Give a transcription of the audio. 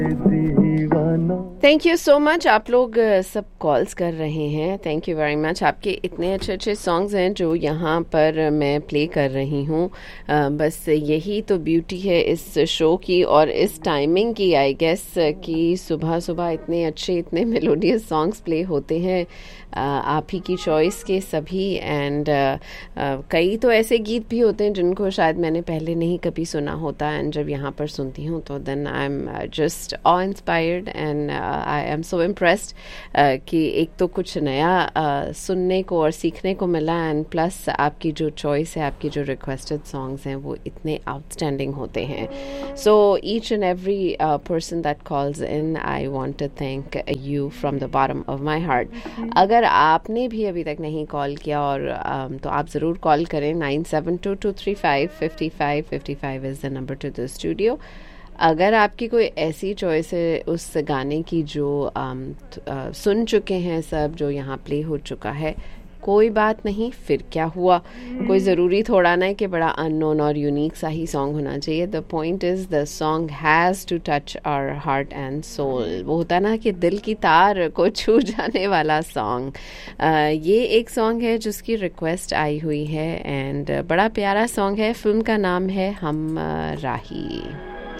Thank you so much. आप लोग सब कॉल्स कर रहे हैं, थैंक यू वेरी मच। आपके इतने अच्छे अच्छे सॉन्ग्स हैं जो यहाँ पर मैं प्ले कर रही हूँ। बस यही तो ब्यूटी है इस शो की और इस टाइमिंग की, आई गेस, कि सुबह सुबह इतने अच्छे इतने मेलोडियस सॉन्ग्स प्ले होते हैं आप ही की चॉइस के सभी। एंड कई तो ऐसे गीत भी होते हैं जिनको शायद मैंने पहले नहीं कभी सुना होता, एंड जब यहाँ पर सुनती हूँ तो then I am just of inspired and I am so impressed कि एक तो कुछ नया सुनने को और सीखने को मिला, एंड प्लस आपकी जो चॉइस है, आपकी जो रिक्वेस्टेड सॉन्ग्स हैं वो इतने आउटस्टैंडिंग होते हैं। So each and every person that calls in, I want to thank you from the bottom of my heart. अगर आपने भी अभी तक नहीं कॉल किया और तो आप ज़रूर कॉल करें। 9722355555 is the number two the studio. अगर आपकी कोई ऐसी चॉइस है उस गाने की जो सुन चुके हैं सब, जो यहाँ प्ले हो चुका है, कोई बात नहीं, फिर क्या हुआ। कोई ज़रूरी थोड़ा ना है कि बड़ा अननोन और यूनिक सा ही सॉन्ग होना चाहिए। The point is the song has to touch our heart and soul. वो होता ना कि दिल की तार को छू जाने वाला सॉन्ग। ये एक सॉन्ग है जिसकी रिक्वेस्ट आई हुई है एंड बड़ा प्यारा सॉन्ग है। फिल्म का नाम है हम राही।